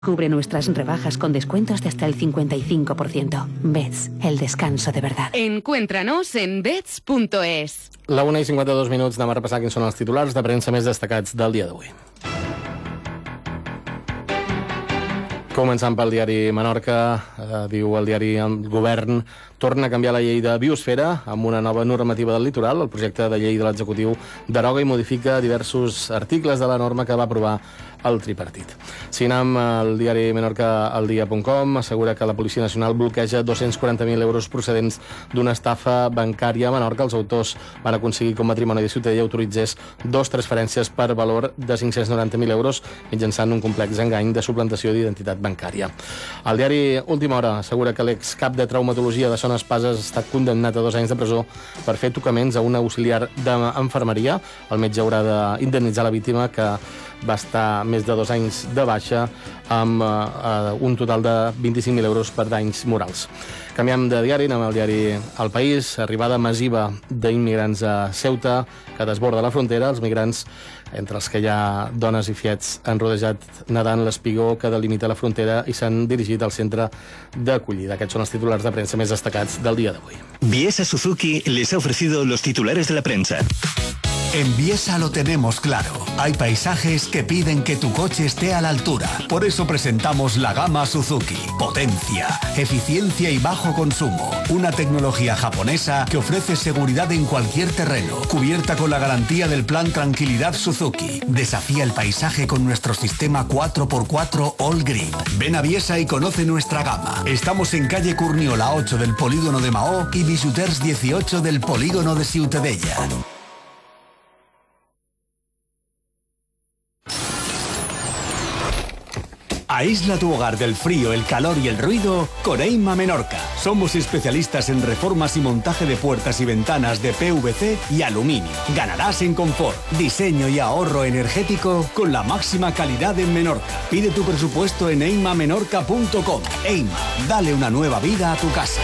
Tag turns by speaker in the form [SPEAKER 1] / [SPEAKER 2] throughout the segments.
[SPEAKER 1] Cubre nuestras rebajas con descuentos de hasta el 55%. Beds, el descanso de verdad.
[SPEAKER 2] Encuéntranos en beds.es.
[SPEAKER 3] La 1:52, anem a repassar quins són els titulars de premsa més destacats del dia d'avui. Començant pel diari Menorca, diu el diari el govern torna a canviar la llei de biosfera amb una nova normativa del litoral. El projecte de llei de l'executiu deroga i modifica diversos articles de la norma que va aprovar el tripartit. Signam, el diari menorcaeldia.com assegura que la Policia Nacional bloqueja 240.000 euros procedents d'una estafa bancària a Menorca. Els autors van aconseguir que un matrimoni de Ciutadella autoritzés 2 transferències per valor de 590.000 euros mitjançant un complex engany de suplantació d'identitat bancària. El diari Última Hora assegura que l'excap de traumatologia de Son Espases ha estat condemnat a 2 anys de presó per fer tocaments a un auxiliar d'infermeria. El metge haurà d'indemnitzar la víctima, que va estar més de 2 anys de baixa, amb un total de 25.000 euros per danys morals. Canviem de diari, anem al diari El País. Arribada massiva d'immigrants a Ceuta, que desborda la frontera. Els migrants, entre els que hi ha dones i fiets, han rodejat nedant l'espigó que delimita la frontera i s'han dirigit al centre d'acollida. Aquests són els titulars de premsa més destacats del dia d'avui.
[SPEAKER 4] Biesa Suzuki les ha ofrecido los titulares de la prensa.
[SPEAKER 5] En Biesa lo tenemos claro. Hay paisajes que piden que tu coche esté a la altura. Por eso presentamos la gama Suzuki. Potencia, eficiencia y bajo consumo. Una tecnología japonesa que ofrece seguridad en cualquier terreno. Cubierta con la garantía del plan Tranquilidad Suzuki. Desafía el paisaje con nuestro sistema 4x4 All Grip. Ven a Biesa y conoce nuestra gama. Estamos en calle Curniola 8 del polígono de Mahó y Bisuters 18 del polígono de Ciutadella. Aísla tu hogar del frío, el calor y el ruido con Eima Menorca. Somos especialistas en reformas y montaje de puertas y ventanas de PVC y aluminio. Ganarás en confort, diseño y ahorro energético con la máxima calidad en Menorca. Pide tu presupuesto en eimamenorca.com. Eima, dale una nueva vida a tu casa.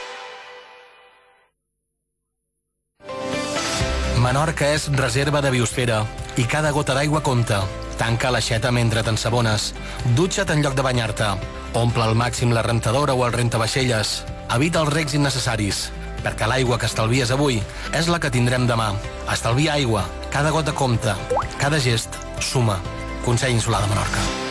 [SPEAKER 6] Menorca és reserva de biosfera i cada gota d'aigua compta. Tanca l'aixeta mentre t'ensabones. Dutxa't en lloc de banyar-te. Omple al màxim la rentadora o el rentavaixelles. Evita els regs innecessaris, perquè l'aigua que estalvies avui és la que tindrem demà. Estalvia aigua. Cada gota compta. Cada gest suma. Consell Insular de Menorca.